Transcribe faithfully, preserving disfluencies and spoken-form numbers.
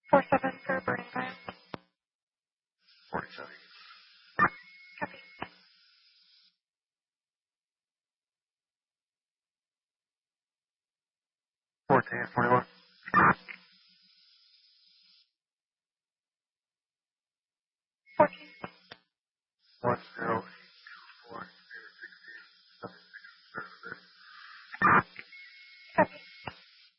Four seven for boarding time. Forty-seven. Copy. Fourteen, forty-one. Fourteen. One zero.